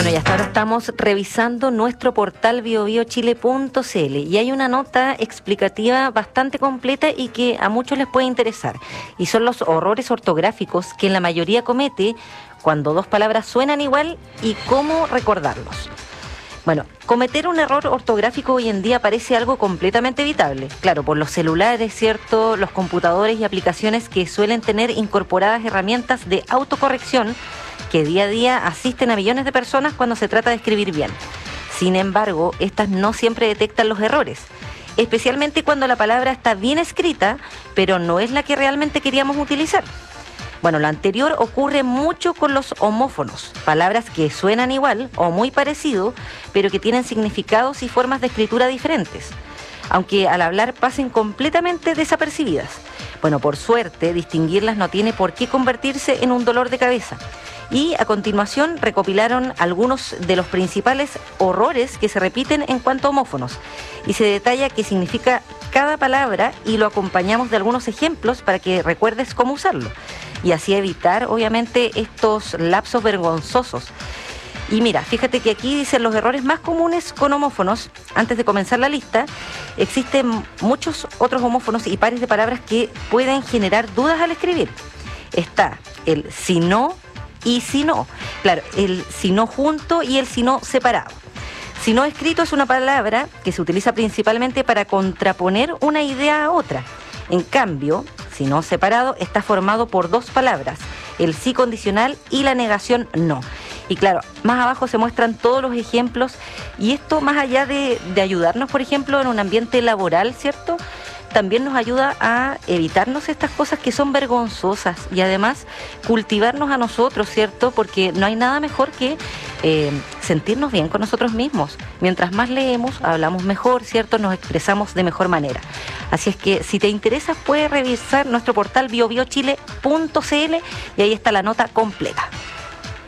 Bueno, y hasta ahora estamos revisando nuestro portal biobiochile.cl y hay una nota explicativa bastante completa y que a muchos les puede interesar. Y son los errores ortográficos que la mayoría comete cuando dos palabras suenan igual y cómo recordarlos. Bueno, cometer un error ortográfico hoy en día parece algo completamente evitable. Claro, por los celulares, ¿cierto? Los computadores y aplicaciones que suelen tener incorporadas herramientas de autocorrección que día a día asisten a millones de personas cuando se trata de escribir bien. Sin embargo, estas no siempre detectan los errores, especialmente cuando la palabra está bien escrita, pero no es la que realmente queríamos utilizar. Bueno, lo anterior ocurre mucho con los homófonos, palabras que suenan igual o muy parecido, pero que tienen significados y formas de escritura diferentes, aunque al hablar pasen completamente desapercibidas. Bueno, por suerte, distinguirlas no tiene por qué convertirse en un dolor de cabeza. Y a continuación recopilaron algunos de los principales errores que se repiten en cuanto a homófonos. Y se detalla qué significa cada palabra y lo acompañamos de algunos ejemplos para que recuerdes cómo usarlo. Y así evitar, obviamente, estos lapsos vergonzosos. Y mira, fíjate que aquí dicen los errores más comunes con homófonos. Antes de comenzar la lista, existen muchos otros homófonos y pares de palabras que pueden generar dudas al escribir. Está el si no y si no. Claro, el si no junto y el si no separado. Si no escrito es una palabra que se utiliza principalmente para contraponer una idea a otra. En cambio, si no separado está formado por dos palabras, el sí condicional y la negación no. Y claro, más abajo se muestran todos los ejemplos y esto más allá de ayudarnos, por ejemplo, en un ambiente laboral, ¿cierto?, también nos ayuda a evitarnos estas cosas que son vergonzosas y además cultivarnos a nosotros, ¿cierto? Porque no hay nada mejor que sentirnos bien con nosotros mismos. Mientras más leemos, hablamos mejor, ¿cierto? Nos expresamos de mejor manera. Así es que si te interesa, puedes revisar nuestro portal biobiochile.cl y ahí está la nota completa.